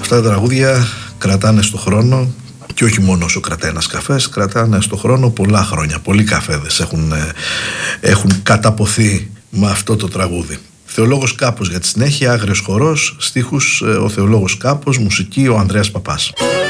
Αυτά τα τραγούδια κρατάνε στο χρόνο και όχι μόνο όσο κρατάει ένας καφές, κρατάνε στο χρόνο πολλά χρόνια. Πολλοί καφέδες έχουν καταποθεί με αυτό το τραγούδι. Θεολόγος Κάπος για τη συνέχεια, Άγριος χορός, στίχους ο Θεολόγος Κάπος, μουσική ο Ανδρέας Παπάς.